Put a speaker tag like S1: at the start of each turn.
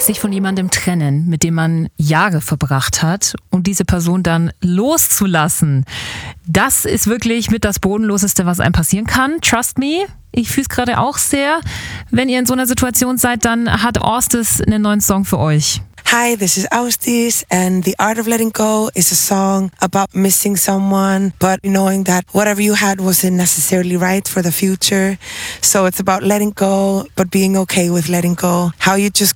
S1: sich von jemandem trennen, mit dem man Jahre verbracht hat und diese Person dann loszulassen. Das ist wirklich mit das Bodenloseste, was einem passieren kann. Trust me. Ich fühle es gerade auch sehr. Wenn ihr in so einer Situation seid, dann hat Austis einen neuen Song für euch.
S2: Hi, this is Austis, and The Art of Letting Go is a song about missing someone, but knowing that whatever you had wasn't necessarily right for the future. So it's about letting go, but being okay with letting go. How you just